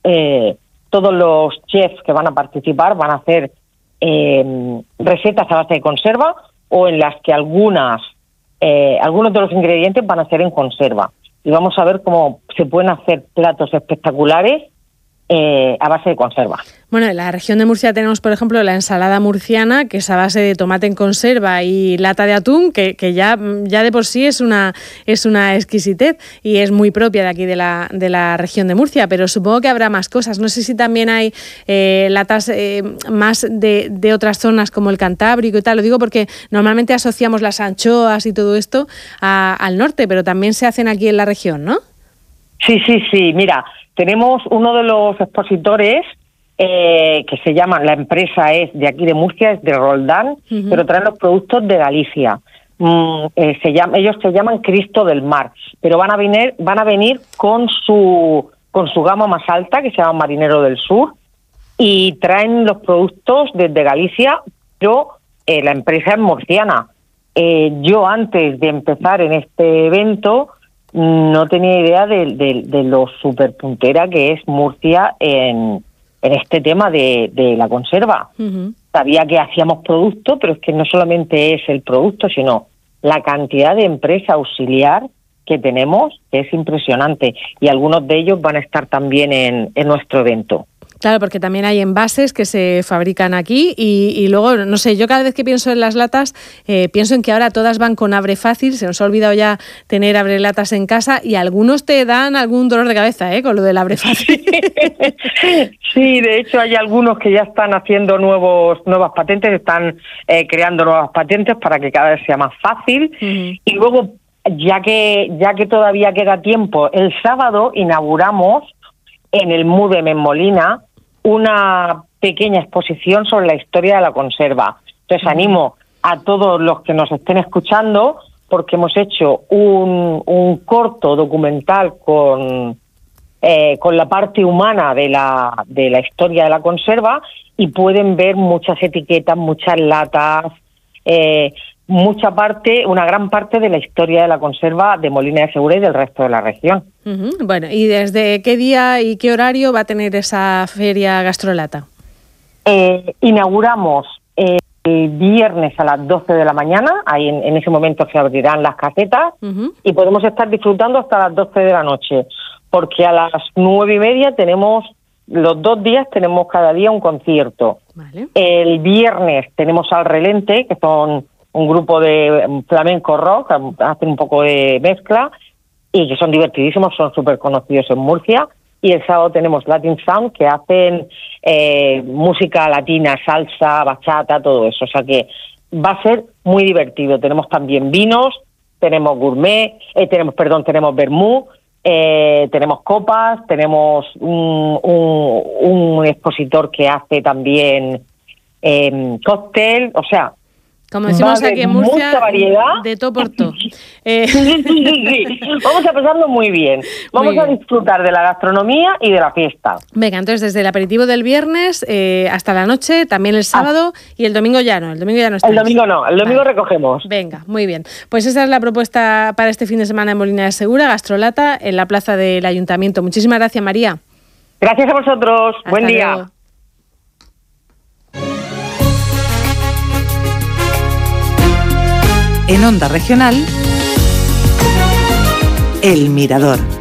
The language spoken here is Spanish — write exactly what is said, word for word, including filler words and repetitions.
eh, todos los chefs que van a participar van a hacer eh, recetas a base de conserva o en las que algunas eh, algunos de los ingredientes van a ser en conserva. Y vamos a ver cómo se pueden hacer platos espectaculares eh, a base de conserva. Bueno, en la región de Murcia tenemos, por ejemplo, la ensalada murciana, que es a base de tomate en conserva y lata de atún, que, que ya, ya de por sí es una, es una exquisitez y es muy propia de aquí de la, de la región de Murcia, pero supongo que habrá más cosas. No sé si también hay eh, latas eh, más de, de otras zonas como el Cantábrico y tal. Lo digo porque normalmente asociamos las anchoas y todo esto a, al norte, pero también se hacen aquí en la región, ¿no? Sí, sí, sí. Mira, tenemos uno de los expositores eh, que se llama, la empresa es de aquí de Murcia, es de Roldán, uh-huh. pero traen los productos de Galicia. Mm, eh, se llama, ellos se llaman Cristo del Mar, pero van a venir, van a venir con su con su gama más alta, que se llama Marinero del Sur, y traen los productos desde Galicia, pero eh, la empresa es murciana. Eh, yo antes de empezar en este evento no tenía idea de, de, de lo superpuntera que es Murcia en, en este tema de, de la conserva. Uh-huh. Sabía que hacíamos producto, pero es que no solamente es el producto, sino la cantidad de empresa auxiliar que tenemos, que es impresionante. Y algunos de ellos van a estar también en, en nuestro evento. Claro, porque también hay envases que se fabrican aquí y, y luego, no sé, yo cada vez que pienso en las latas, eh, pienso en que ahora todas van con abre fácil, se nos ha olvidado ya tener abre latas en casa y algunos te dan algún dolor de cabeza, ¿eh? Con lo del abre fácil. Sí, de hecho hay algunos que ya están haciendo nuevos nuevas patentes, están eh, creando nuevas patentes para que cada vez sea más fácil. Uh-huh. Y luego, ya que ya que todavía queda tiempo, el sábado inauguramos en el MUDEM en Molina una pequeña exposición sobre la historia de la conserva. Entonces animo a todos los que nos estén escuchando, porque hemos hecho un, un corto documental con, eh, con la parte humana de la, de la historia de la conserva y pueden ver muchas etiquetas, muchas latas, eh, mucha parte, una gran parte de la historia de la conserva de Molina de Segura y del resto de la región. Uh-huh. Bueno, ¿y desde qué día y qué horario va a tener esa feria Gastrolata? Eh, inauguramos eh, el viernes a las doce de la mañana, ahí en, en ese momento se abrirán las casetas, uh-huh. y podemos estar disfrutando hasta las doce de la noche, porque a las nueve y media tenemos, los dos días tenemos cada día un concierto. Vale. El viernes tenemos Al Relente, que son un grupo de flamenco rock, hacen un poco de mezcla y que son divertidísimos, son súper conocidos en Murcia. Y el sábado tenemos Latin Sound, que hacen eh, música latina, salsa, bachata, todo eso. O sea que va a ser muy divertido. Tenemos también vinos, tenemos gourmet, eh, tenemos, perdón, tenemos vermú, eh, tenemos copas, tenemos un, un, un expositor que hace también eh, cóctel, o sea, como decimos aquí en Murcia, mucha variedad. De todo por todo. Eh. Sí, sí, sí. Vamos a pasarlo muy bien. Vamos muy bien. A disfrutar de la gastronomía y de la fiesta. Venga, entonces desde el aperitivo del viernes eh, hasta la noche, también el sábado ah. y el domingo ya no. El domingo ya no está. El domingo no, el domingo vale. Recogemos. Venga, muy bien. Pues esa es la propuesta para este fin de semana en Molina de Segura, Gastrolata, en la plaza del Ayuntamiento. Muchísimas gracias, María. Gracias a vosotros. Hasta Buen día. Luego. En Onda Regional, El Mirador.